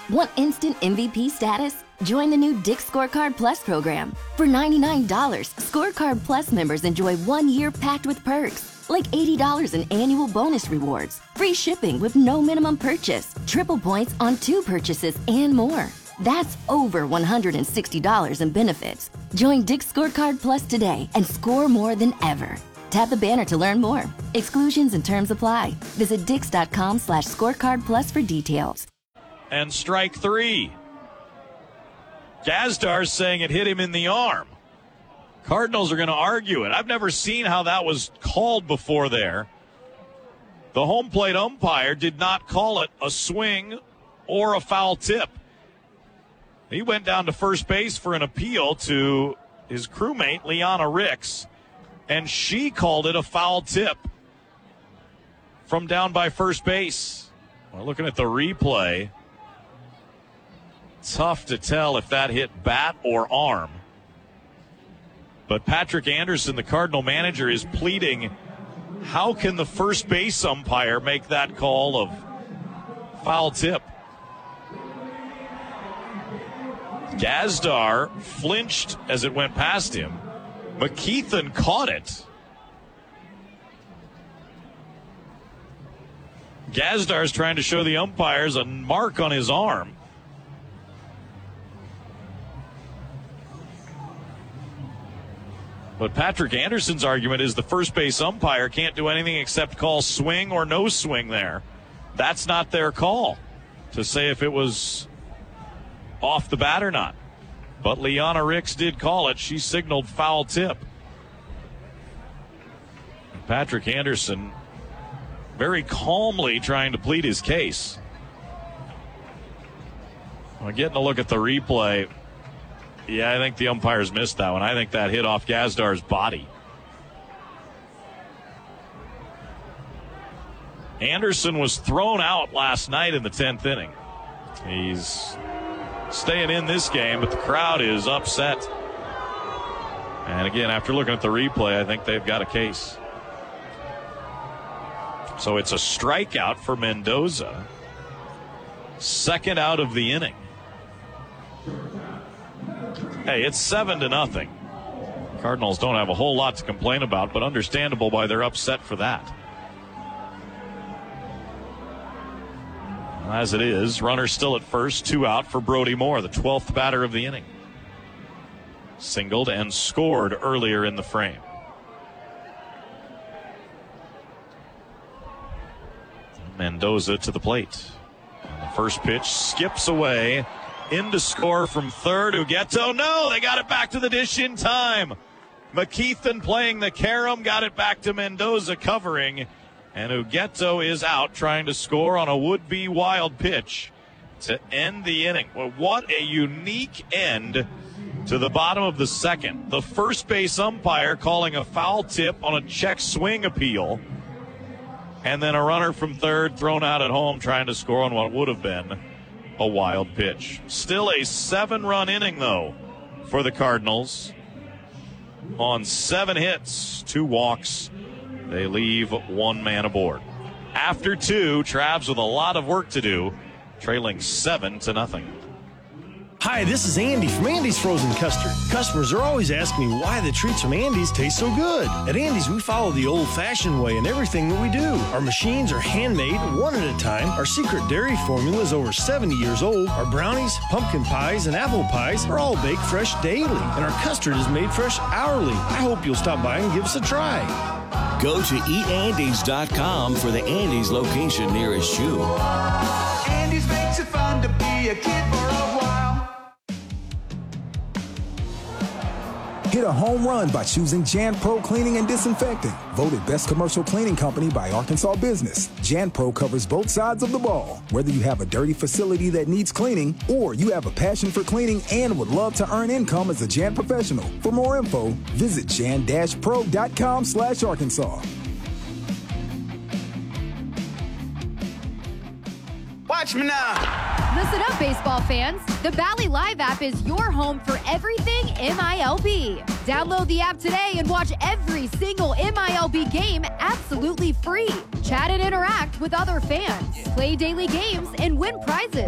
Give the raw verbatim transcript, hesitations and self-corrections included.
Want instant M V P status? Join the new Dick's Scorecard Plus program. For ninety-nine dollars, Scorecard Plus members enjoy one year packed with perks, like eighty dollars in annual bonus rewards, free shipping with no minimum purchase, triple points on two purchases, and more. That's over one hundred sixty dollars in benefits. Join Dick's Scorecard Plus today and score more than ever. Tap the banner to learn more. Exclusions and terms apply. Visit dix.com slash scorecard plus for details. And strike three. Gazdar's saying it hit him in the arm. Cardinals are going to argue it. I've never seen how that was called before there. The home plate umpire did not call it a swing or a foul tip. He went down to first base for an appeal to his crewmate, Liana Ricks, and she called it a foul tip from down by first base. We're looking at the replay. Tough to tell if that hit bat or arm. But Patrick Anderson, the Cardinal manager, is pleading, how can the first base umpire make that call of foul tip? Gazdar flinched as it went past him. McKeithen caught it. Gazdar's trying to show the umpires a mark on his arm. But Patrick Anderson's argument is the first base umpire can't do anything except call swing or no swing there. That's not their call to say if it was off the bat or not. But Liana Ricks did call it. She signaled foul tip. Patrick Anderson very calmly trying to plead his case. Well, getting a look at the replay, yeah, I think the umpires missed that one. I think that hit off Gazdar's body. Anderson was thrown out last night in the tenth inning. He's staying in this game, but the crowd is upset. And again, after looking at the replay, I think they've got a case. So it's a strikeout for Mendoza. Second out of the inning. Hey, it's seven to nothing. Cardinals don't have a whole lot to complain about, but understandable why they're upset for that. As it is, runner still at first, two out for Brody Moore, the twelfth batter of the inning. Singled and scored earlier in the frame. Mendoza to the plate. And the first pitch skips away. In to score from third. Ugueto, no, they got it back to the dish in time. McKeithen playing the carom, got it back to Mendoza covering. And Ugueto is out trying to score on a would-be wild pitch to end the inning. Well, what a unique end to the bottom of the second. The first base umpire calling a foul tip on a check swing appeal. And then a runner from third thrown out at home trying to score on what would have been a wild pitch. Still a seven-run inning, though, for the Cardinals. On seven hits, two walks, they leave one man aboard. After two, Travs with a lot of work to do, trailing seven to nothing. Hi, this is Andy from Andy's Frozen Custard. Customers are always asking me why the treats from Andy's taste so good. At Andy's, we follow the old-fashioned way in everything that we do. Our machines are handmade, one at a time. Our secret dairy formula is over seventy years old. Our brownies, pumpkin pies, and apple pies are all baked fresh daily. And our custard is made fresh hourly. I hope you'll stop by and give us a try. Go to eat andys dot com for the Andy's location nearest you. Andy's makes it fun to be a kid for a while. Hit a home run by choosing Jan Pro Cleaning and Disinfecting. Voted best commercial cleaning company by Arkansas Business. Jan Pro covers both sides of the ball. Whether you have a dirty facility that needs cleaning or you have a passion for cleaning and would love to earn income as a Jan professional. For more info, visit jan dash pro dot com slash Arkansas. Watch me now. Listen up, baseball fans. The Bally Live app is your home for everything M I L B. Download the app today and watch every single M I L B game absolutely free. Chat and interact with other fans. Play daily games and win prizes.